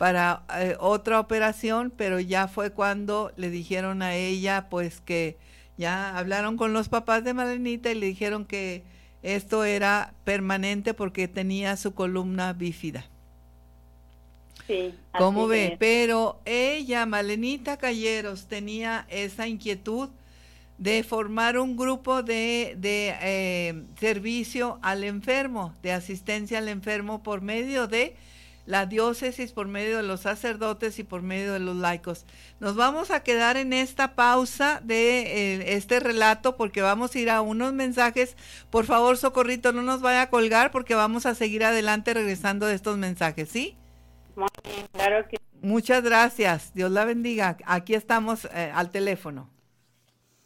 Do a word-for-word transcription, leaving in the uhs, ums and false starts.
para eh, otra operación, pero ya fue cuando le dijeron a ella pues que ya hablaron con los papás de Malenita y le dijeron que esto era permanente porque tenía su columna bífida. Sí, ¿Cómo así ve? es. Pero ella, Malenita Calleros, tenía esa inquietud de formar un grupo de, de eh, servicio al enfermo, de asistencia al enfermo por medio de la diócesis, por medio de los sacerdotes y por medio de los laicos. Nos vamos a quedar en esta pausa de eh, este relato porque vamos a ir a unos mensajes. Por favor, Socorrito, no nos vaya a colgar porque vamos a seguir adelante regresando de estos mensajes, ¿sí? Muy bien, claro que Muchas gracias. Dios la bendiga. Aquí estamos eh, al teléfono.